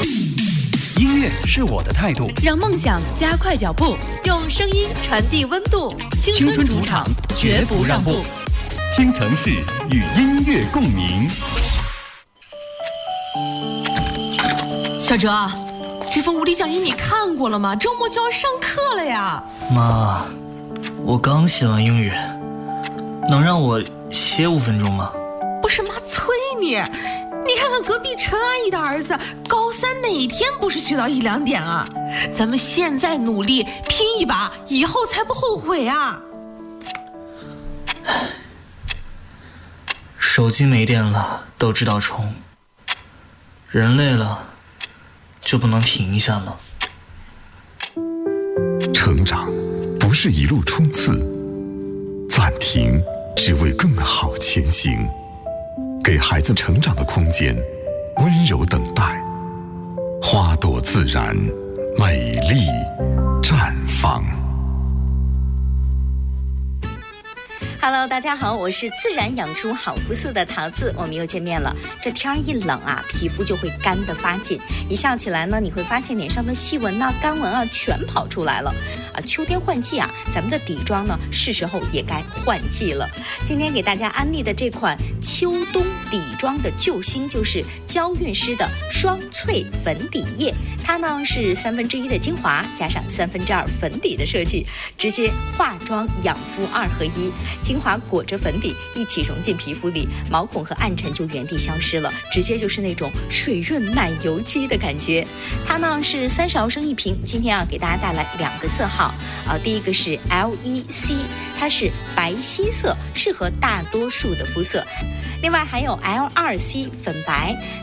音乐是我的态度， 让梦想加快脚步， 用声音传递温度。 青春主场绝不让步。 京城市与音乐共鸣。 小哲，这份物理讲义你看过了吗？周末就要上课了呀。 妈，我刚写完英语，能让我歇5分钟吗？ 不是妈催你，你看看隔壁陈阿姨的儿子，高三哪天不是学到1、2点啊？咱们现在努力拼一把，以后才不后悔啊。 手机没电了都知道充，人累了就不能停一下吗？ 成长不是一路冲刺，暂停只为更好前行。给孩子成长的空间，温柔等待，花朵自然，美丽绽放。 Hello， 大家好，我是自然养出好肤色的桃子，我们又见面了。这天一冷啊，皮肤就会干得发紧，一笑起来呢，你会发现脸上的细纹呐、干纹啊全跑出来了。秋天换季啊，咱们的底妆呢，是时候也该换季了。今天给大家安利的这款秋冬底妆的救星，就是娇韵诗的双萃粉底液。它呢是1/3的精华加上2/3粉底的设计，直接化妆养肤2合1。精华裹着粉底一起融进皮肤里，毛孔和暗沉就原地消失了，直接就是那种水润奶油肌的感觉。它呢是30毫升一瓶，今天要给大家带来2个色号，第一个是 LEC， 它是白皙色，适合大多数的肤色。另外还有 L2C 粉白，